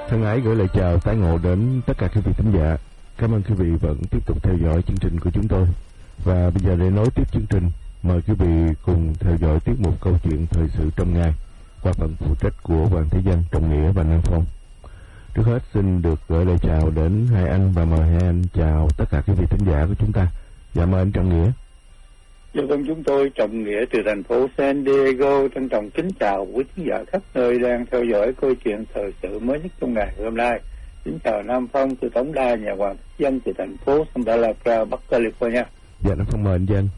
Thân ái gửi lời chào tái ngộ đến tất cả quý vị thính giả. Cảm ơn quý vị vẫn tiếp tục theo dõi chương trình của chúng tôi. Và bây giờ để nối tiếp chương trình, mời quý vị cùng theo dõi tiết mục câu chuyện thời sự trong ngày qua phần phụ trách của Hoàng Thế Dân, Trọng Nghĩa và Nam Phong. Trước hết xin được gửi lời chào đến hai anh và mời hai anh chào tất cả quý vị thính giả của chúng ta. Dạ mời anh Trọng Nghĩa. Dạ vâng, chúng tôi Trọng Nghĩa từ thành phố San Diego trân trọng kính chào quý khán giả khắp nơi đang theo dõi câu chuyện thời sự mới nhất trong ngày hôm nay. Kính chào Nam Phong từ tổng đài nhà Hoàng Thế Dân từ thành phố Santa Barbara, Bắc California. Dạ Nam Phong mời anh Dân.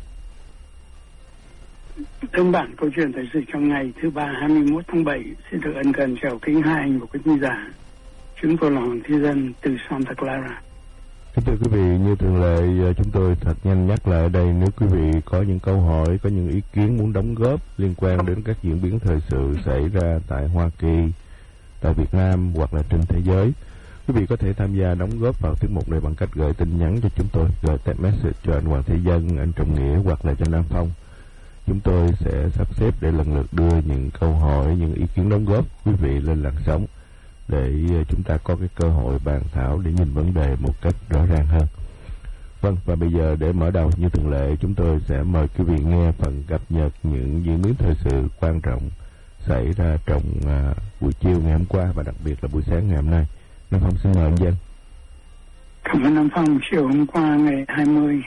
Thông bản câu chuyện thời sự trong ngày thứ ba 21 tháng 7 xin được ân cần chào kính hai anh và quý khán giả. Chúng tôi là Hoàng Thế Dân từ Santa Clara. Kính thưa quý vị, như thường lệ chúng tôi thật nhanh nhắc lại ở đây, nếu quý vị có những câu hỏi, có những ý kiến muốn đóng góp liên quan đến các diễn biến thời sự xảy ra tại Hoa Kỳ, tại Việt Nam hoặc là trên thế giới, quý vị có thể tham gia đóng góp vào tiết mục này bằng cách gửi tin nhắn cho chúng tôi, gửi text message cho anh Hoàng Thế Dân, anh Trọng Nghĩa hoặc là cho Nam Phong. Chúng tôi sẽ sắp xếp để lần lượt đưa những câu hỏi, những ý kiến đóng góp quý vị lên làn sóng, để chúng ta có cái cơ hội bàn thảo để nhìn vấn đề một cách rõ ràng hơn. Vâng, và bây giờ để mở đầu như thường lệ, chúng tôi sẽ mời quý vị nghe phần cập nhật những diễn biến thời sự quan trọng xảy ra trong buổi chiều ngày hôm qua và đặc biệt là buổi sáng ngày hôm nay. Nam Phong xin mời anh Dân. Cảm ơn Nam Phong. Chiều hôm qua ngày 20,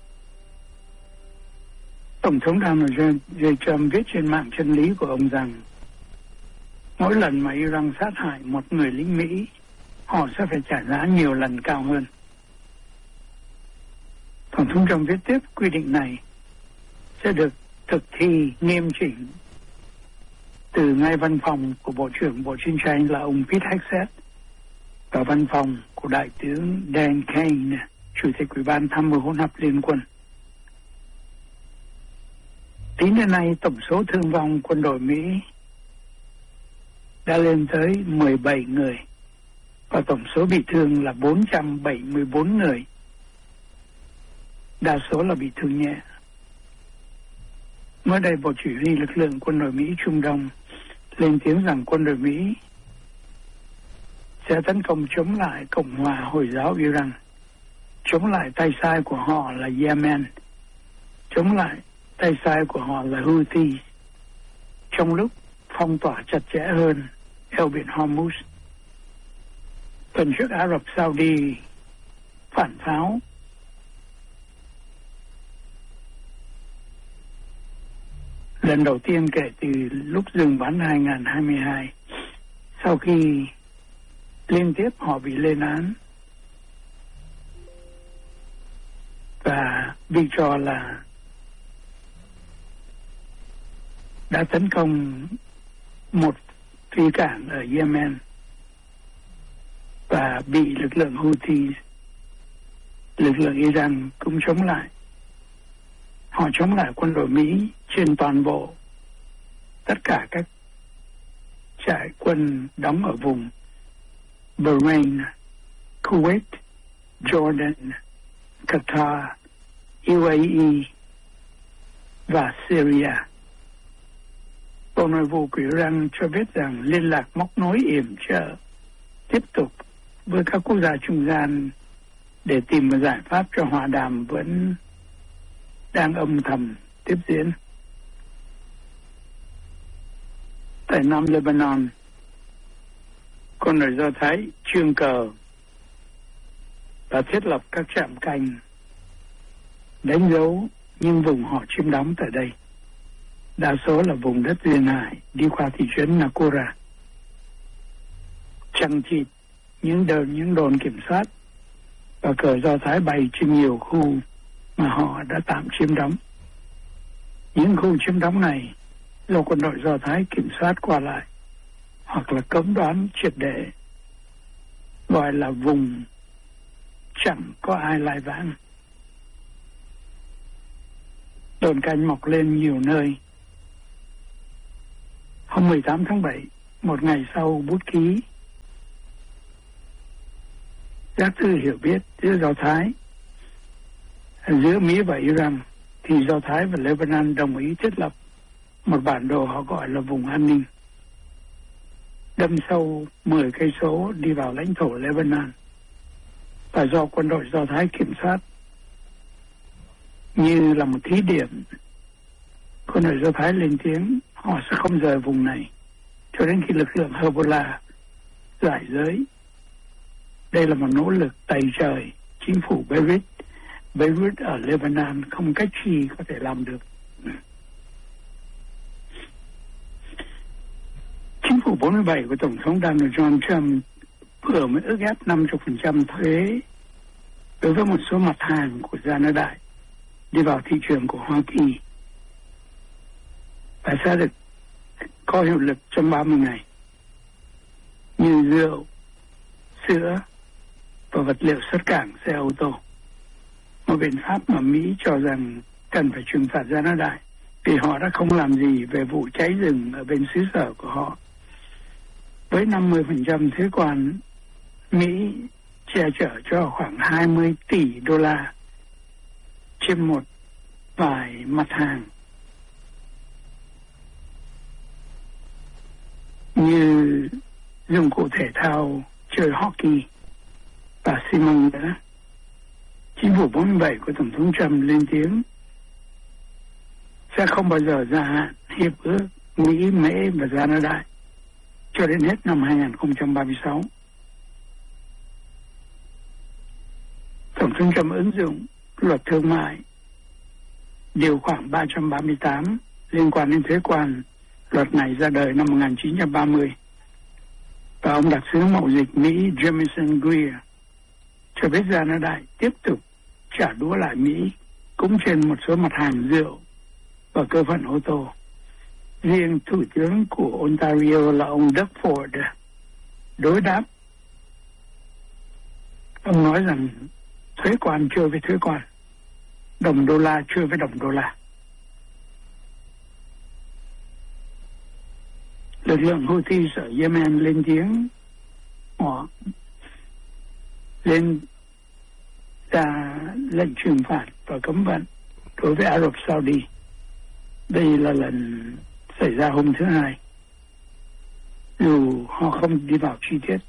Tổng thống Donald J. Trump viết trên mạng chân lý của ông rằng mỗi lần mà Iran sát hại một người lính Mỹ, họ sẽ phải trả giá nhiều lần cao hơn. Tổng thống Trump viết tiếp, quy định này sẽ được thực thi nghiêm chỉnh từ ngay văn phòng của Bộ trưởng Bộ Chiến tranh là ông Pete Hegseth và văn phòng của Đại tướng Dan Kane, Chủ tịch Ủy ban Tham mưu hỗn hợp Liên quân. Tính đến nay, tổng số thương vong quân đội Mỹ đã lên tới 17 người và tổng số bị thương là 474 người. Đa số là bị thương nhẹ. Mới đây, Bộ Chỉ huy lực lượng quân đội Mỹ Trung Đông lên tiếng rằng quân đội Mỹ sẽ tấn công chống lại Cộng hòa Hồi giáo Iran, chống lại tay sai của họ là Yemen, chống lại tay sai của họ là Houthi, trong lúc phong tỏa chặt chẽ hơn eo biển Hormuz. Tuần trước Ả Rập Saudi phản pháo lần đầu tiên kể từ lúc dừng bắn 2022, sau khi liên tiếp họ bị lên án và bị cho là đã tấn công một phi cảng ở Yemen và bị lực lượng Houthi, lực lượng Iran cũng chống lại. Họ chống lại quân đội Mỹ trên toàn bộ tất cả các trại quân đóng ở vùng Bahrain, Kuwait, Jordan, Qatar, UAE và Syria. Bộ Nội vụ của Iran cho biết rằng liên lạc móc nối yểm trợ tiếp tục với các quốc gia trung gian để tìm một giải pháp cho hòa đàm vẫn đang âm thầm tiếp diễn. Tại Nam Lebanon, quân đội Do Thái trương cờ và thiết lập các trạm canh đánh dấu những vùng họ chiếm đóng tại đây. Đa số là vùng đất duyên hải đi qua thị trấn Nakura. Chằng chịt những đồn kiểm soát và cờ Do Thái bay trên nhiều khu mà họ đã tạm chiếm đóng. Những khu chiếm đóng này do quân đội Do Thái kiểm soát qua lại hoặc là cấm đoán triệt để, gọi là vùng chẳng có ai lai vãng. Đồn canh mọc lên nhiều nơi. Hôm 18 tháng 7, một ngày sau bút ký giác thư hiểu biết giữa Do Thái, giữa Mỹ và Iran, thì Do Thái và Lebanon đồng ý thiết lập một bản đồ họ gọi là vùng an ninh. đâm sâu 10 cây số đi vào lãnh thổ Lebanon và do quân đội Do Thái kiểm soát như là một thí điểm. Quân đội Do Thái lên tiếng họ sẽ không rời vùng này cho đến khi lực lượng Hezbollah giải giới. Đây là một nỗ lực tày trời chính phủ Beirut ở Lebanon không cách gì có thể làm được. Chính phủ 47 của Tổng thống Donald Trump vừa mới ước ép 50% thuế đối với một số mặt hàng của gia nơ đại đi vào thị trường của Hoa Kỳ và sẽ được có hiệu lực trong 30 ngày, như rượu, sữa và vật liệu xuất cảng xe ô tô. Một biện pháp mà Mỹ cho rằng cần phải trừng phạt gia nơ đại vì họ đã không làm gì về vụ cháy rừng ở bên xứ sở của họ. Với 50% thuế quan, Mỹ che chở cho khoảng 20 tỷ đô la trên một vài mặt hàng như dụng cụ thể thao, chơi hockey và xi măng nữa. Chính phủ 47 của Tổng thống Trump lên tiếng sẽ không bao giờ gia hạn hiệp ước Mỹ, Mễ và gia nơ đại cho đến hết năm 2036. Tổng thống Trump ứng dụng luật thương mại điều khoản 338 liên quan đến thuế quan. Luật này ra đời năm 1930 và ông đặc sứ mậu dịch Mỹ Jamison Greer cho biết gia nơ đại tiếp tục trả đũa lại Mỹ cũng trên một số mặt hàng rượu và cơ phận ô tô. Riêng thủ tướng của Ontario là ông Doug Ford đối đáp. Ông nói rằng thuế quan chơi với thuế quan, đồng đô la chơi với đồng đô la. Lực lượng Houthi ở Yemen lên tiếng họ lên ra lệnh trừng phạt và cấm vận đối với Ả Rập Saudi. Đây là lần xảy ra hôm thứ Hai, dù họ không đi vào chi tiết.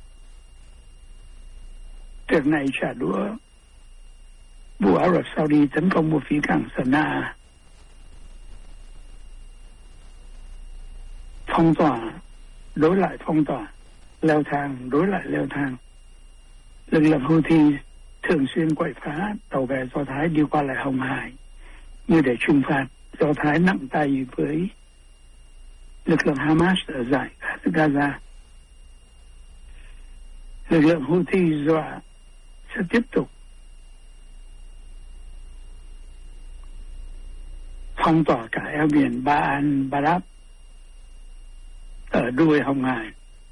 Việc này trả đũa vụ Ả Rập Saudi tấn công một phía cảng Sanaa, phong tỏa đối lại phong tỏa, leo thang đối lại leo thang. Lực lượng Houthi thường xuyên quậy phá tàu bè Do Thái đi qua lại Hồng Hải như để trừng phạt Do Thái nặng tay với lực lượng Hamas ở dải Gaza. Lực lượng Houthi dọa sẽ tiếp tục phong tỏa cả eo biển Ba An Barab ở đuôi Hồng Hải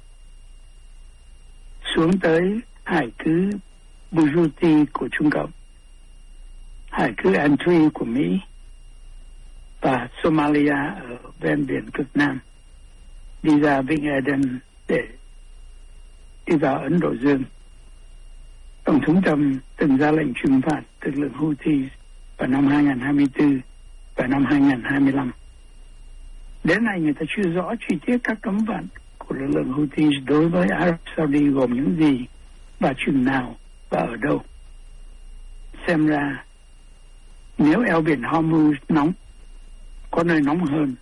xuống tới hải cứ Djibouti của Trung Cộng, hải cứ Antwi của Mỹ và Somalia ở ven biển cực Nam, đi ra Vịnh Aden để đi vào Ấn Độ Dương. Tổng thống Trump từng ra lệnh trừng phạt lực lượng Houthi vào năm 2024 và năm 2025. Đến nay người ta chưa rõ chi tiết các cấm vận của lực lượng Houthi đối với Ả Rập Saudi gồm những gì và chừng nào và ở đâu. Xem ra nếu eo biển Hormuz nóng, có nơi nóng hơn,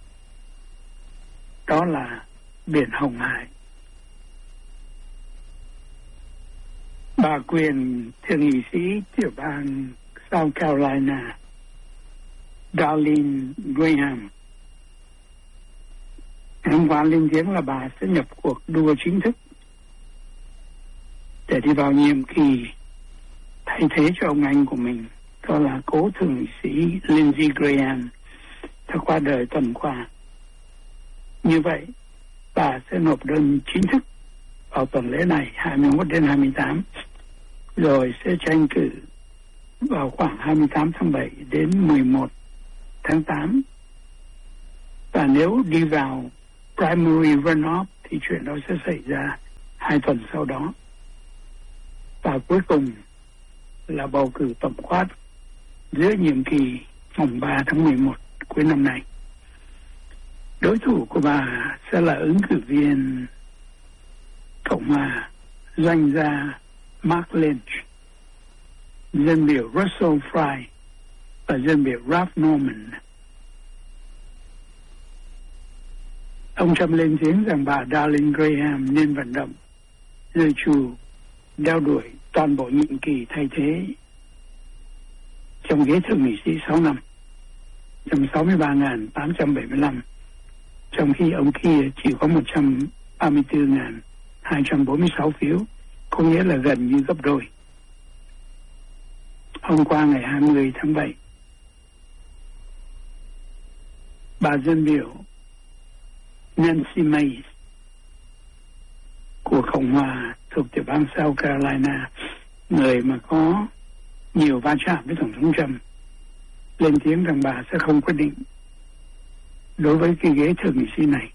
đó là biển Hồng Hải. Bà quyền thượng nghị sĩ tiểu bang South Carolina Darlene Graham hôm qua lên tiếng là bà sẽ nhập cuộc đua chính thức để đi vào nhiệm kỳ thay thế cho ông anh của mình, đó là cố thượng nghị sĩ Lindsey Graham, đã qua đời tuần qua. Như vậy, bà sẽ nộp đơn chính thức vào tuần lễ này 21 đến 28, rồi sẽ tranh cử vào khoảng 28 tháng 7 đến 11 tháng 8. Và nếu đi vào primary runoff thì chuyện đó sẽ xảy ra 2 tuần sau đó. Và cuối cùng là bầu cử tổng quát giữa nhiệm kỳ mùng 3 tháng 11 cuối năm nay. Đối thủ của bà sẽ là ứng cử viên Hòa doanh gia Mark Lynch, dân biểu Russell Fry và dân biểu Ralph Norman. Ông Trump lên tiếng rằng bà Darlene Graham nên vận động người chủ đeo đuổi toàn bộ nhiệm kỳ thay thế trong ghế thượng nghị sĩ 6 năm, 163.875, trong khi ông kia chỉ có 134.246 phiếu, có nghĩa là gần như gấp đôi. Hôm qua ngày 20 tháng 7, bà dân biểu Nancy Mace của Cộng hòa thuộc tiểu bang South Carolina, người mà có nhiều va chạm với Tổng thống Trump, lên tiếng rằng bà sẽ không quyết định đối với cái ghế thượng nghị sĩ này.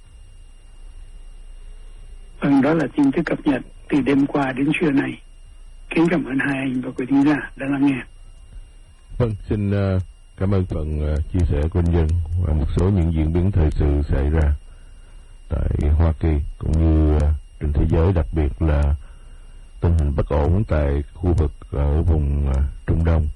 Vâng, đó là tin tức cập nhật từ đêm qua đến trưa nay. Kính cảm ơn hai anh và quý thính giả đã lắng nghe. Vâng, xin cảm ơn phần chia sẻ của anh Dân và một số những diễn biến thời sự xảy ra tại Hoa Kỳ cũng như trên thế giới, đặc biệt là tình hình bất ổn tại khu vực ở vùng Trung Đông.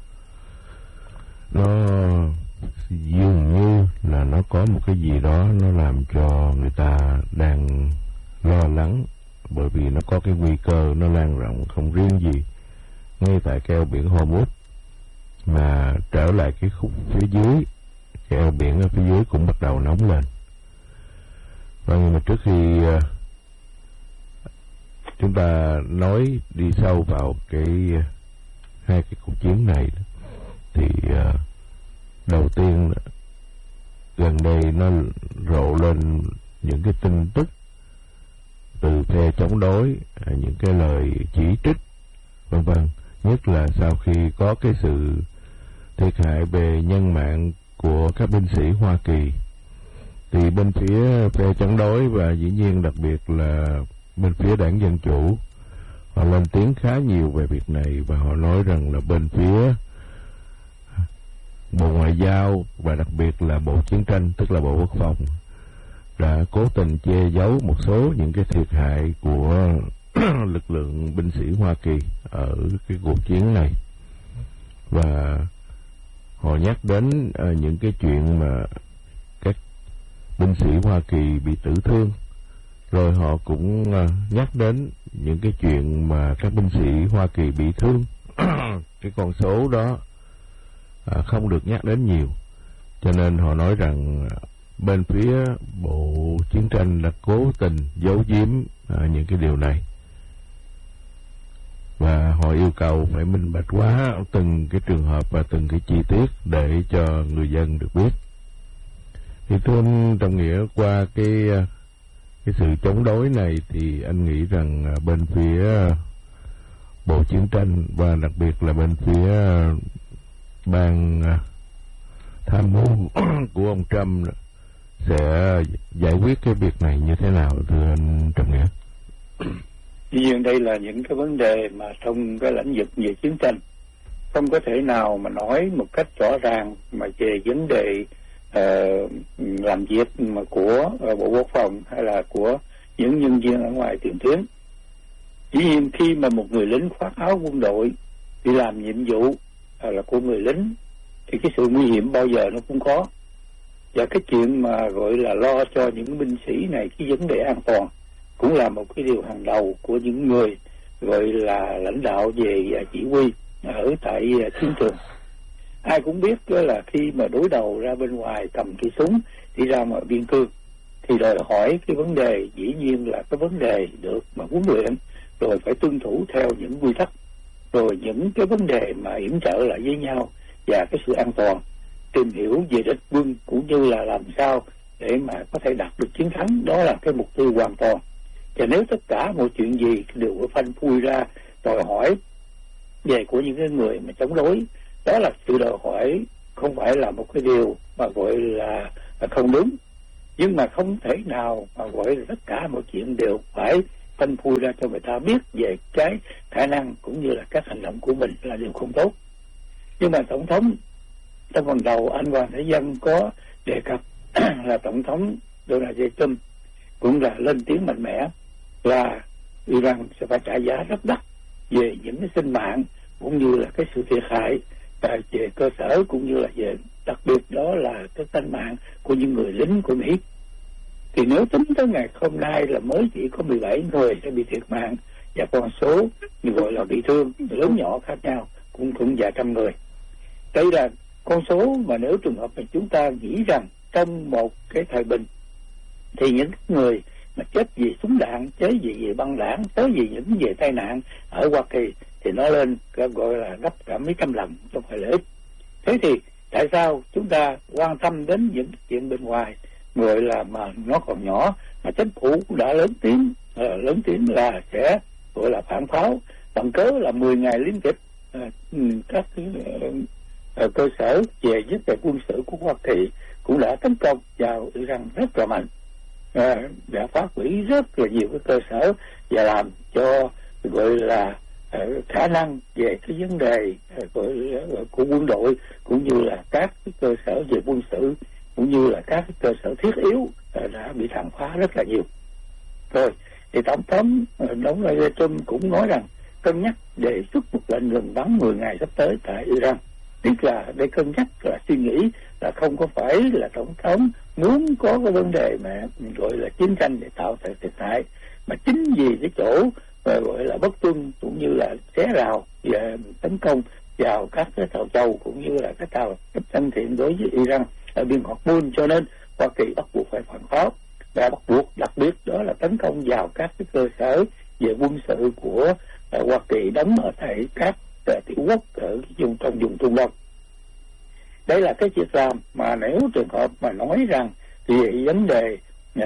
Nó dường như là nó có một cái gì đó nó làm cho người ta đang lo lắng, bởi vì nó có cái nguy cơ nó lan rộng không riêng gì ngay tại cái eo biển Hormuz, mà trở lại cái khúc phía dưới, cái eo biển ở phía dưới cũng bắt đầu nóng lên. Và nhưng mà trước khi chúng ta nói đi sâu vào hai cái cuộc chiến này, thì đầu tiên gần đây nó rộ lên những cái tin tức từ phe chống đối, những cái lời chỉ trích vân vân, nhất là sau khi có cái sự thiệt hại về nhân mạng của các binh sĩ Hoa Kỳ, thì bên phía phe chống đối và dĩ nhiên đặc biệt là bên phía đảng Dân Chủ, họ lên tiếng khá nhiều về việc này, và họ nói rằng là bên phía Bộ Ngoại giao và đặc biệt là Bộ Chiến tranh, tức là Bộ Quốc phòng, đã cố tình che giấu một số những cái thiệt hại của lực lượng binh sĩ Hoa Kỳ ở cái cuộc chiến này. Và họ nhắc đến những cái chuyện mà các binh sĩ Hoa Kỳ bị tử thương, rồi họ cũng nhắc đến những cái chuyện mà các binh sĩ Hoa Kỳ bị thương. Cái con số đó không được nhắc đến nhiều, cho nên họ nói rằng bên phía Bộ Chiến tranh đã cố tình giấu giếm những cái điều này, và họ yêu cầu phải minh bạch hóa từng cái trường hợp và từng cái chi tiết để cho người dân được biết. Thì thưa anh Trọng Nghĩa, qua cái sự chống đối này thì anh nghĩ rằng bên phía Bộ Chiến tranh và đặc biệt là bên phía ban tham mưu của ông Trump sẽ giải quyết cái việc này như thế nào, thưa anh Trọng Nghĩa? Tuy nhiên đây là những cái vấn đề mà trong cái lĩnh vực về chiến tranh không có thể nào mà nói một cách rõ ràng mà về vấn đề làm việc mà của Bộ Quốc phòng hay là của những nhân viên ở ngoài tiền tuyến. Dĩ nhiên khi mà một người lính khoác áo quân đội đi làm nhiệm vụ là của người lính thì cái sự nguy hiểm bao giờ nó cũng có, và cái chuyện mà gọi là lo cho những binh sĩ này cái vấn đề an toàn cũng là một cái điều hàng đầu của những người gọi là lãnh đạo về chỉ huy ở tại chiến trường. Ai cũng biết là khi mà đối đầu ra bên ngoài cầm cây súng đi ra ngoài biên cương thì đòi hỏi cái vấn đề dĩ nhiên là cái vấn đề được mà huấn luyện, rồi phải tuân thủ theo những quy tắc, rồi những cái vấn đề mà yểm trợ lại với nhau và cái sự an toàn, tìm hiểu về địch quân cũng như là làm sao để mà có thể đạt được chiến thắng, đó là cái mục tiêu hoàn toàn. Và nếu tất cả một chuyện gì đều có phanh phui ra đòi hỏi về của những cái người mà chống đối, đó là sự đòi hỏi không phải là một cái điều mà gọi là không đúng, nhưng mà không thể nào mà gọi là tất cả mọi chuyện đều phải phanh phui ra cho người ta biết về cái khả năng cũng như là các hành động của mình là điều không tốt. Nhưng mà Tổng thống trong phần đầu anh Hoàng Thế Dân có đề cập là Tổng thống Donald J. Trump cũng là lên tiếng mạnh mẽ là Iran sẽ phải trả giá rất đắt về những cái sinh mạng cũng như là cái sự thiệt hại về cơ sở, cũng như là về đặc biệt đó là cái sinh mạng của những người lính của Mỹ. Thì nếu tính tới ngày hôm nay là mới chỉ có 17 người sẽ bị thiệt mạng, và con số như gọi là bị thương lớn nhỏ khác nhau cũng vài trăm người. Đây là con số mà nếu trường hợp mà chúng ta nghĩ rằng trong một cái thời bình thì những người mà chết vì súng đạn, chết vì băng đảng, tới vì những về tai nạn ở Hoa Kỳ thì nó lên gọi là gấp cả mấy trăm lần, không phải là ít. Thế thì tại sao chúng ta quan tâm đến những chuyện bên ngoài gọi là mà nó còn nhỏ, mà chính phủ cũng đã lớn tiếng là sẽ gọi là phản pháo bằng cớ là 10 ngày liên tiếp các cơ sở về vấn đề quân sự của Hoa Kỳ cũng đã tấn công vào Iran rất là mạnh, đã phá hủy rất là nhiều cái cơ sở và làm cho gọi là khả năng về cái vấn đề của quân đội cũng như là các cái cơ sở về quân sự cũng như là các cái cơ sở thiết yếu đã bị tàn phá rất là nhiều. Rồi thì tổng thống Donald Trump cũng nói rằng cân nhắc đề xuất một lệnh ngừng bắn 10 ngày sắp tới tại Iran. Tức là để cân nhắc là suy nghĩ là không có phải là tổng thống muốn có cái vấn đề mà gọi là chiến tranh để tạo thiệt hại, mà chính vì cái chỗ gọi là bất tuân cũng như là xé rào và tấn công vào các cái tàu châu cũng như là các tàu thân thiện đối với Iran ở biên Hormuz, cho nên Hoa Kỳ bắt buộc phải phản pháo, và bắt buộc đặc biệt đó là tấn công vào các cái cơ sở về quân sự của Hoa Kỳ đóng ở tại các tiểu quốc ở trong vùng Trung Đông. Đây là cái việc làm mà nếu trường hợp mà nói rằng thì vấn đề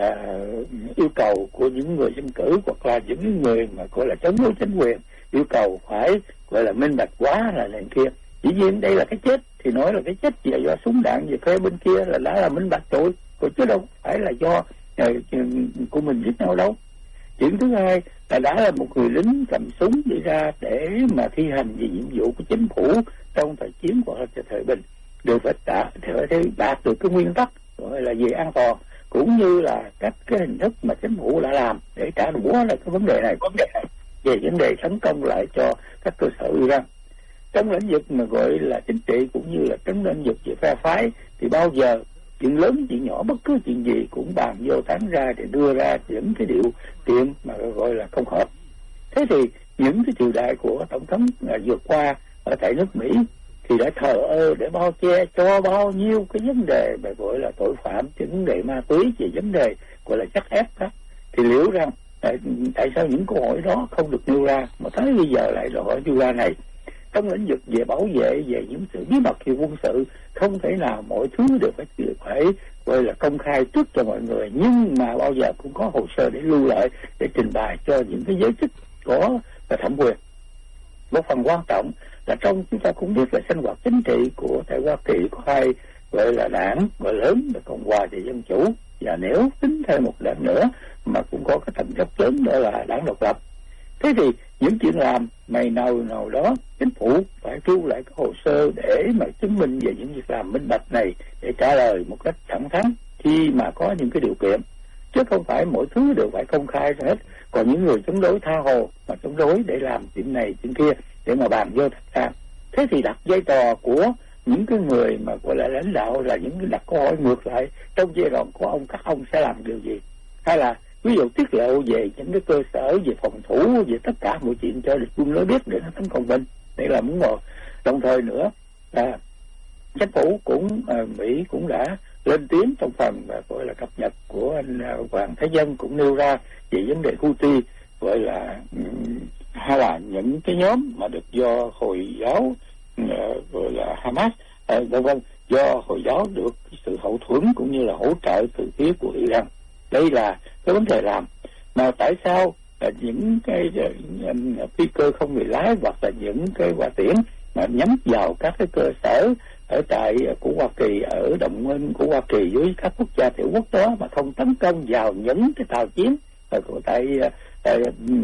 yêu cầu của những người dân cử hoặc là những người mà gọi là chống đối chính quyền yêu cầu phải gọi là minh bạch quá là này kia, dĩ nhiên đây là cái chết thì nói là cái chết là do súng đạn về phe bên kia là đã là minh bạch rồi, chứ đâu phải là do của mình giết nhau đâu. Chuyện thứ hai là đã là một người lính cầm súng đi ra để mà thi hành về nhiệm vụ của chính phủ trong thời chiến hoặc là thời bình, đều phải đạt được cái nguyên tắc gọi là về an toàn cũng như là các cái hình thức mà chính phủ đã làm để trả đũa lại cái vấn đề này về vấn đề tấn công lại cho các cơ sở Iran. Trong lĩnh vực mà gọi là chính trị cũng như là trong lĩnh vực về phe phái thì bao giờ chuyện lớn chuyện nhỏ bất cứ chuyện gì cũng bàn vô tán ra để đưa ra những cái điều kiện mà gọi là không hợp. Thế thì những cái triều đại của tổng thống vượt qua ở tại nước Mỹ thì đã thờ ơ để bao che cho bao nhiêu cái vấn đề mà gọi là tội phạm, vấn đề ma túy, về vấn đề gọi là chắc ép đó. Thì liệu rằng tại sao những câu hỏi đó không được nêu ra mà tới bây giờ lại đòi hỏi nêu ra này? Trong lĩnh vực về bảo vệ về những sự bí mật về quân sự không thể nào mọi thứ đều phải gọi là công khai trước cho mọi người, nhưng mà bao giờ cũng có hồ sơ để lưu lại để trình bày cho những cái giới chức có thẩm quyền. Một phần quan trọng là trong chúng ta cũng biết là sinh hoạt chính trị của tại Hoa Kỳ có hai gọi là đảng gọi lớn là Cộng hòa và Dân chủ, và nếu tính thêm một đảng nữa mà cũng có cái tầm chất lớn đó là đảng độc lập. Thế thì những chuyện làm nào đó chính phủ phải lưu lại cái hồ sơ để mà chứng minh về những việc làm minh bạch này để trả lời một cách thẳng thắn khi mà có những cái điều kiện, chứ không phải mỗi thứ đều phải công khai hết. Còn những người chống đối tha hồ mà chống đối để làm chuyện này chuyện kia để mà bàn vô thật ra, thế thì đặt vai trò của những cái người mà gọi là lãnh đạo là những cái đặt câu hỏi ngược lại, trong giai đoạn của các ông sẽ làm điều gì, hay là ví dụ tiết lộ về những cái cơ sở về phòng thủ, về tất cả mọi chuyện cho địch quân nó biết để nó tấn công mình, đây là muốn ngồi. Đồng thời nữa chính phủ cũng Mỹ cũng đã lên tiếng trong phần gọi là cập nhật của anh Hoàng Thế Dân cũng nêu ra về vấn đề Houthi, gọi là hay là những cái nhóm mà được do Hồi giáo gọi là Hamas vân do Hồi giáo được sự hậu thuẫn cũng như là hỗ trợ từ phía của Iran. Đây là cái vấn đề làm mà tại sao những cái phi cơ không người lái hoặc là những cái hỏa tiễn mà nhắm vào các cái cơ sở ở tại của Hoa Kỳ, ở đồng minh của Hoa Kỳ với các quốc gia tiểu quốc đó mà không tấn công vào những cái tàu chiến ở tại